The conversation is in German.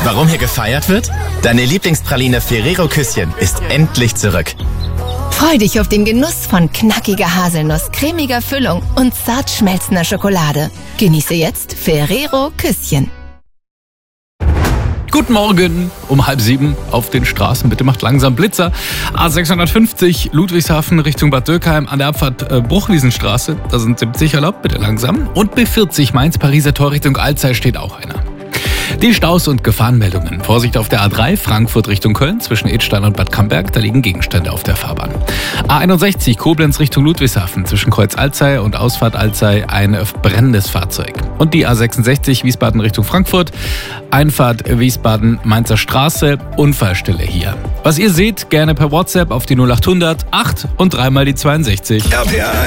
Warum hier gefeiert wird? Deine Lieblingspraline Ferrero Küsschen ist endlich zurück. Freu dich auf den Genuss von knackiger Haselnuss, cremiger Füllung und zart schmelzender Schokolade. Genieße jetzt Ferrero Küsschen. Guten Morgen, um 6:30 auf den Straßen. Bitte macht langsam Blitzer. A650 Ludwigshafen Richtung Bad Dürkheim an der Abfahrt Bruchwiesenstraße. Da sind 70 erlaubt, bitte langsam. Und B40 Mainz-Pariser Tor Richtung Alzey steht auch einer. Die Staus und Gefahrenmeldungen. Vorsicht auf der A3 Frankfurt Richtung Köln zwischen Idstein und Bad Camberg. Da liegen Gegenstände auf der Fahrbahn. A61 Koblenz Richtung Ludwigshafen zwischen Kreuz Alzey und Ausfahrt Alzey ein brennendes Fahrzeug. Und die A66 Wiesbaden Richtung Frankfurt. Einfahrt Wiesbaden Mainzer Straße. Unfallstelle hier. Was ihr seht, gerne per WhatsApp auf die 0800 8 und 3 mal die 62. RPA